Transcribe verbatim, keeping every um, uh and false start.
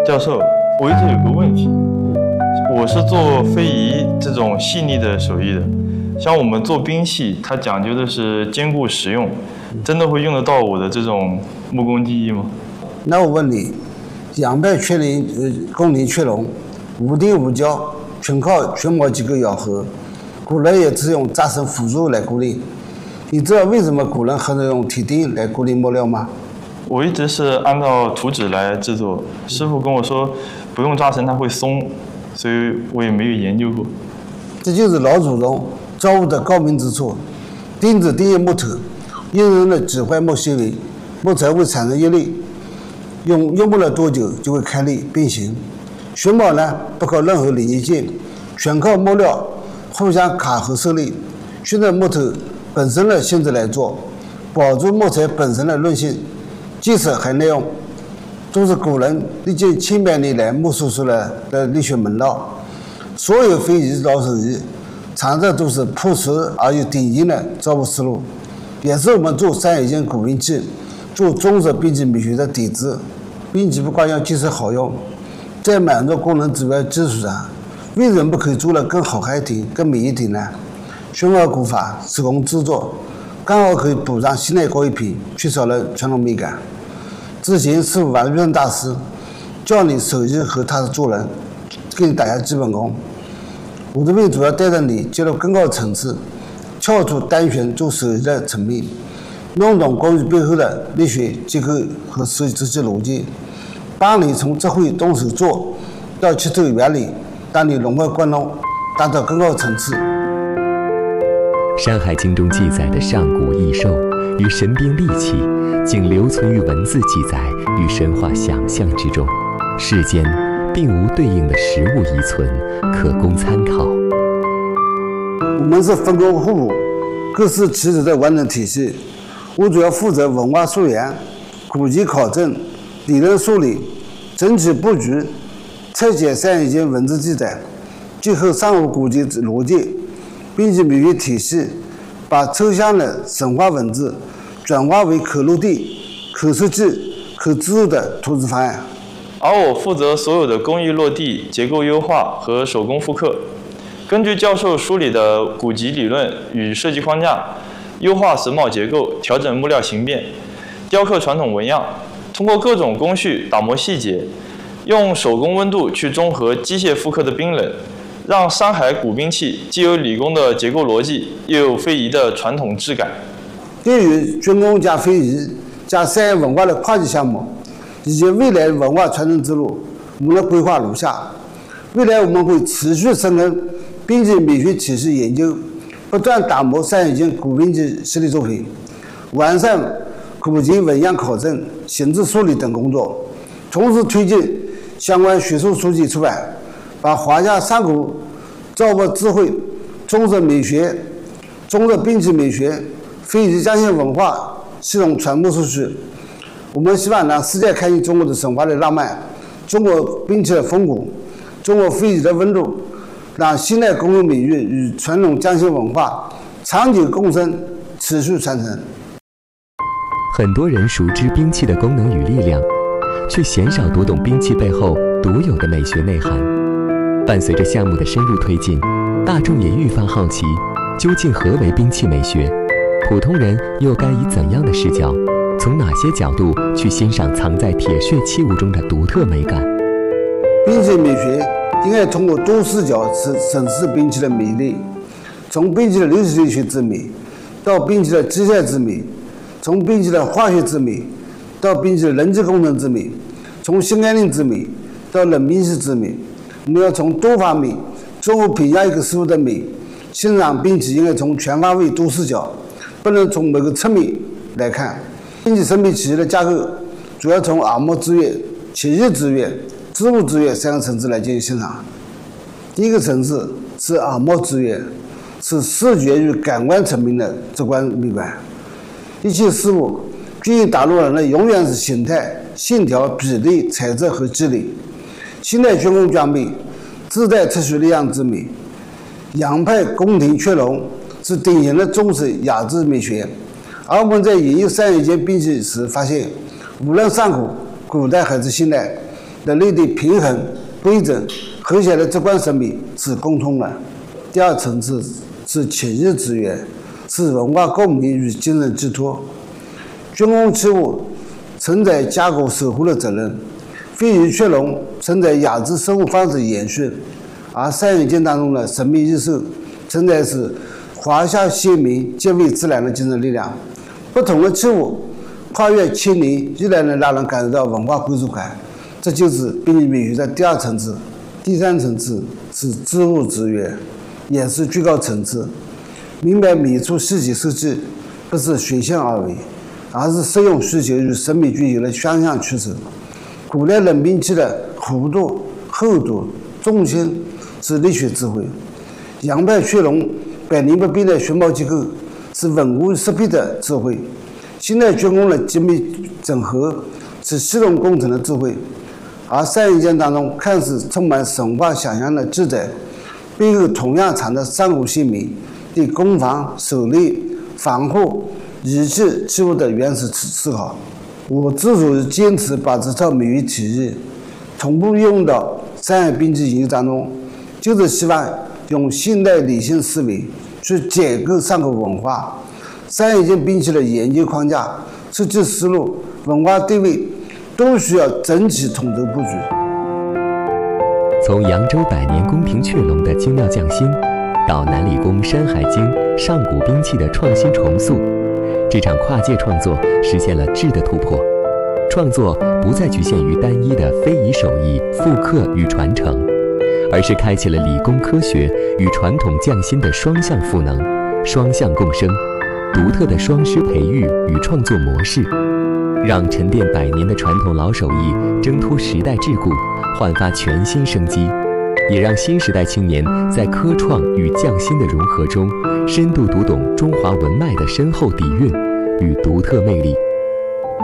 教授，我一直有个问题，我是做非遗这种细腻的手艺的，像我们做兵器，它讲究的是坚固实用，真的会用得到我的这种木工技艺吗？ 那我问你，杨派缺鳞，呃，工龄缺龙，无钉无胶，全靠全毛结构咬合，古人也只用扎绳辅助来固定。你知道为什么古人很少用铁钉来固定木料吗？ 我一直是按照图纸来制作，师傅跟我说不用扎绳它会松，所以我也没有研究过。 这就是老祖宗造物的高明之处。钉子钉入木头，用人的只坏木纤维，木材会产生叶粒，用用不了多久就会开裂变形。榫卯呢，不靠任何零件，全靠木料互相卡合受力，循着木头本身的性质来做，保住木材本身的韧性，即使还耐用，都是古人历经千百年来摸索出来的力学门道。所有非遗老手艺，常常都是朴实而又顶尖的造物思路，也是我们做山海经古兵器、做中式兵器美学的底子。兵器不光要技术好用，在满足功能指标基础上，为什么不可以做得更好看一点、更美一点呢？榫卯古法手工制作，刚好可以补上现代工艺品缺少了传统美感。之前师傅王玉生大师教你手艺和踏实做人，给你打下基本功。我这边主要带着你进入更高的层次，跳出单纯做手艺的层面，弄懂工艺背后的力学结构和设计设计逻辑，帮你从只会动手做到切透原理，让你融会贯通，达到更高的层次。 《山海经》中记载的上古异兽与神兵利器，仅留存于文字记载与神话想象之中，世间并无对应的实物遗存可供参考。 我们是分工互补，各司其职的完整体系。我主要负责文化溯源、古籍考证、理论梳理、整体布局、拆解山海经文字记载，结合上古古籍逻辑、并且美学体系，把抽象的神话文字转化为可落地、可设计、可植入的图纸方案。 而我负责所有的工艺落地、结构优化和手工复刻，根据教授梳理的古籍理论与设计框架，优化榫卯结构，调整木料形变，雕刻传统纹样，通过各种工序打磨细节，用手工温度去中和机械复刻的冰冷，让山海古兵器既有理工的结构逻辑，又有非遗的传统质感。 对于军工加非遗加山海文化的跨界项目以及未来文化传承之路，我们的规划如下：未来我们会持续深耕兵器美学体系研究，不断打磨山海经古兵器实力作品，完善古籍纹样考证、形制梳理等工作，同时推进相关学术书籍出版，把华夏上古造物智慧、中式美学、中式兵器美学、非遗匠心文化系统传播出去。我们希望让世界看见中国的神话的浪漫，中国兵器的风骨，中国非遗的温度，让现代工艺美学与传统匠心文化长久共生，持续传承。 很多人熟知兵器的功能与力量，却鲜少读懂兵器背后独有的美学内涵。伴随着项目的深入推进，大众也愈发好奇，究竟何为兵器美学？普通人又该以怎样的视角，从哪些角度去欣赏藏在铁血器物中的独特美感？ 兵器美学应该通过多视角审视兵器的美丽，从兵器的流体力学之美，到兵器的机械之美，从兵器的化学之美，到兵器的人机工程之美，从新概念之美，到冷兵器之美。我们要从多方面综合评价一个事物的美，欣赏兵器应该从全方位多视角，不能从某个侧面来看。兵器审美体系的架构主要从耳目之悦、器械之悦、织物之悦三个层次来进行欣赏。第一个层次是耳目之悦，是视觉与感官层面的直观美观。一切事物决定打入人的永远是形态、线条、比例、材质和肌理。现代军工装备自带特殊力量之美，洋派宫廷雀龙是典型的中式雅致美学。而我们在研究山海经兵器时发现，无论上古、古代还是现代， 人类的平衡、规整、和谐的直观审美是共通的。第二层次是情谊之源，是文化共鸣与精神寄托。军工器物承载加工守护的责任，飞鱼雀龙承载亚质生物方式延续，而山野间当中的神秘异兽承载是华夏先民敬畏自然的精神力量。不同的器物跨越千年，依然能让人感受到文化归属感，这就是冰级美学的第二层次。第三层次是织物之源，也是最高层次。明白美术细节设计不是随性而为，而是适用需求与审美追求的双向取舍。古代冷兵器的弧度、厚度、重心是力学智慧，洋派雀龙百年不变的旋毛结构是稳固适配的智慧，现代军工的精密整合是系统工程的智慧。而山野间当中看似充满神话想象的记载，背后同样藏着上古先民对攻防、狩猎、防护、仪器器物的原始思考。我之所以坚持把这套美学体系同步用到山海兵器研究当中，就是希望用现代理性思维去解构上古文化、山野间兵器的研究框架、设计思路、文化定位，都需要整体统筹布局。 从扬州百年宫廷雀龙的精妙匠心，到南理工《山海经》上古兵器的创新重塑，这场跨界创作实现了质的突破。创作不再局限于单一的非遗手艺复刻与传承，而是开启了理工科学与传统匠心的双向赋能、双向共生，独特的双师培育与创作模式，让沉淀百年的传统老手艺挣脱时代桎梏，焕发全新生机，也让新时代青年在科创与匠心的融合中，深度读懂中华文脉的深厚底蕴与独特魅力。